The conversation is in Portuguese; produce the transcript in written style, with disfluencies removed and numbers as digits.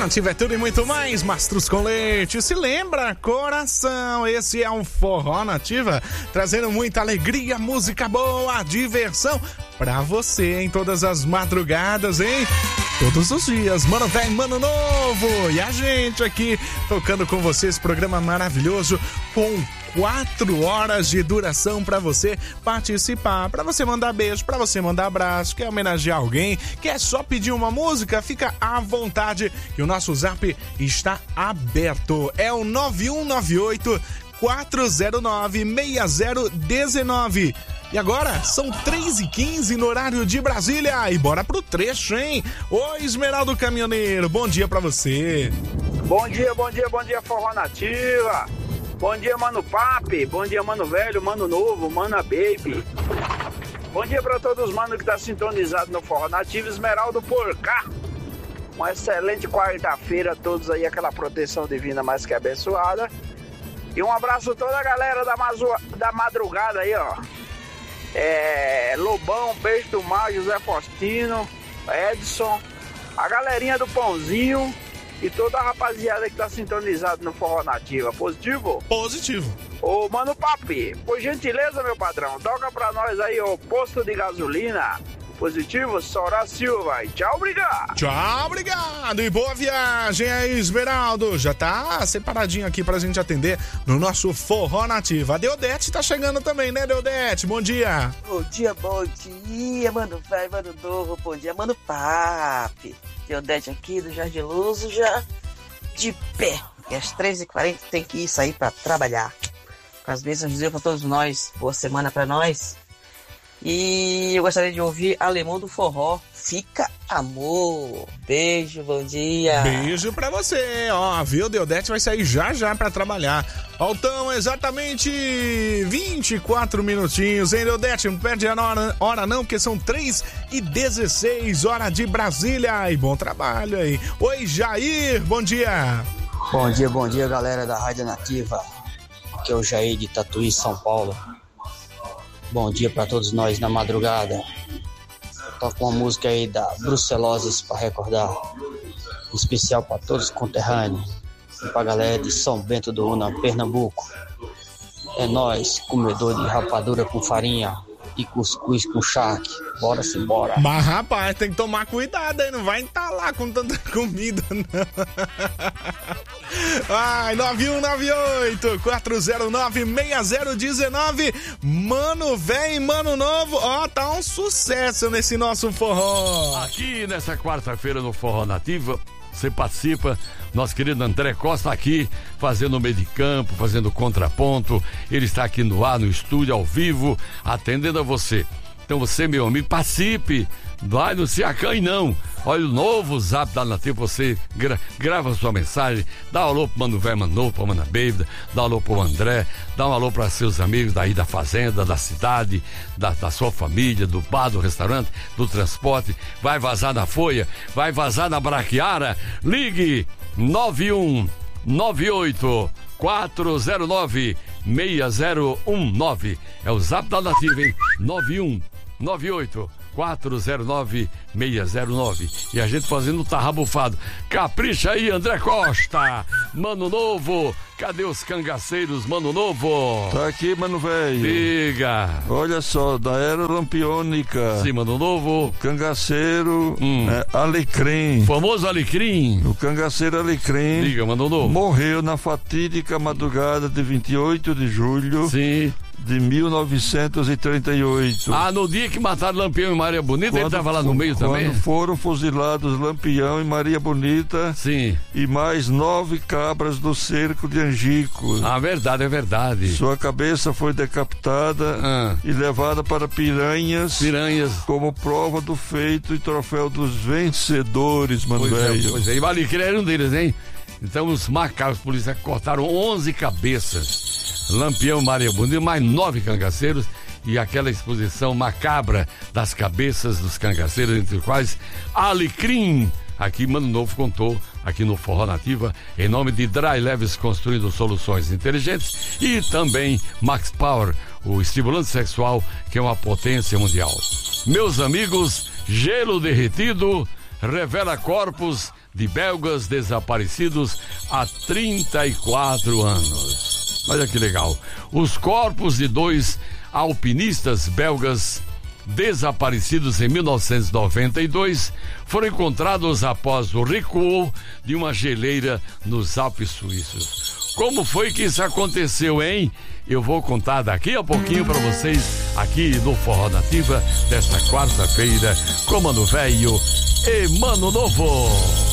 Nativa é tudo e muito mais, Mastros com Leite. Se lembra, coração, esse é um Forró Nativa, trazendo muita alegria, música boa, diversão pra você em todas as madrugadas, hein? Todos os dias, mano velho, mano novo. E a gente aqui tocando com você esse programa maravilhoso com 4 horas de duração para você participar, para você mandar beijo, para você mandar abraço, quer homenagear alguém, quer só pedir uma música, fica à vontade que o nosso zap está aberto. É o 9198 409 6019. E agora são 3h15 no horário de Brasília e bora pro trecho, hein? Oi, Esmeraldo Caminhoneiro, bom dia pra você. Bom dia, Forró Nativa. Bom dia, Mano Papi. Bom dia, Mano Velho, Mano Novo, Mana Baby. Bom dia pra todos os manos que tá sintonizado no Forró Nativa. Esmeraldo por cá. Uma excelente quarta-feira a todos aí, aquela proteção divina mais que abençoada. E um abraço a toda a galera da madrugada aí, ó. Lobão, Beijo do Mar, José Faustino, Edson, a galerinha do Pãozinho e toda a rapaziada que tá sintonizado no Forró Nativa. Positivo? Positivo. Ô, Mano Papi, por gentileza, meu patrão, toca pra nós aí o posto de gasolina. Positivo, Sora Silva. E tchau, obrigado. Tchau, obrigado. E boa viagem aí, Esmeraldo. Já tá separadinho aqui pra gente atender no nosso Forró Nativa. A Deodete tá chegando também, né, Deodete? Bom dia. Bom dia, Mano Velho, Mano Novo. Bom dia, Mano Papi. Deodete aqui do Jardim Luso, já de pé. E às 3h40 tem que sair pra trabalhar. Com as bênçãos de Deus pra todos nós. Boa semana pra nós. E eu gostaria de ouvir Alemão do Forró, Fica Amor. Beijo, bom dia. Beijo pra você, ó, viu? Deodete vai sair já pra trabalhar. Faltam exatamente 24 minutinhos, hein, Deodete? Não perde a hora não, porque são 3h16, hora de Brasília. E bom trabalho aí. Oi, Jair, bom dia. Bom dia, galera da Rádio Nativa. Aqui é o Jair de Tatuí, São Paulo. Bom dia pra todos nós na madrugada. Toca uma música aí da Bruceloses pra recordar. Em especial pra todos os conterrâneos. E pra galera de São Bento do Una, Pernambuco. É nós, comedor de rapadura com farinha e cuscuz com charque. Bora. Mas, rapaz, tem que tomar cuidado aí, não vai entalar com tanta comida, não. Ai, 9198-409-6019. Mano velho, mano novo, ó, tá um sucesso nesse nosso forró. Aqui nessa quarta-feira no Forró Nativa, você participa. Nosso querido André Costa aqui, fazendo o meio de campo, fazendo contraponto. Ele está aqui no ar, no estúdio, ao vivo, atendendo a você. Então você, meu amigo, participe. Vai, não se acanhe não. Olha o novo zap da Nativa, você grava sua mensagem, dá um alô pro Mano Velho, Mano Novo, pra Mana Baby, dá um alô pro André, dá um alô para seus amigos daí da fazenda, da cidade, da sua família, do bar, do restaurante, do transporte. Vai vazar na Folha, vai vazar na Braquiara. Ligue 9198-409-6019. É o zap da Nativa, hein? 9198-409-6019. E a gente fazendo o tarrabufado. Capricha aí, André Costa. Mano Novo, cadê os cangaceiros, Mano Novo? Tá aqui, Mano Velho. Diga. Olha só, da era lampiônica. Sim, Mano Novo. Cangaceiro Alecrim. Famoso Alecrim. O cangaceiro Alecrim. Diga, Mano Novo. Morreu na fatídica madrugada de 28 de julho. Sim. De 1938. Ah, no dia que mataram Lampião e Maria Bonita, ele estava lá no meio também? Quando foram fuzilados Lampião e Maria Bonita. Sim. E mais 9 cabras do cerco de Angico. Ah, verdade, é verdade. Sua cabeça foi decapitada e levada para Piranhas. Como prova do feito e troféu dos vencedores, mano velho. Pois é, e o Alecrim era um deles, hein? Então os macabros policiais cortaram 11 cabeças. Lampião, Maria Bonita, mais 9 cangaceiros e aquela exposição macabra das cabeças dos cangaceiros, entre os quais Alecrim. Aqui Mano Novo contou, aqui no Forró Nativa, em nome de Dry Leves, construindo soluções inteligentes, e também Max Power, o estimulante sexual, que é uma potência mundial. Meus amigos, gelo derretido revela corpos de belgas desaparecidos há 34 anos. Olha que legal. Os corpos de 2 alpinistas belgas desaparecidos em 1992 foram encontrados após o recuo de uma geleira nos Alpes suíços. Como foi que isso aconteceu, hein? Eu vou contar daqui a pouquinho para vocês aqui no Forró Nativa desta quarta-feira com Mano Velho e Mano Novo.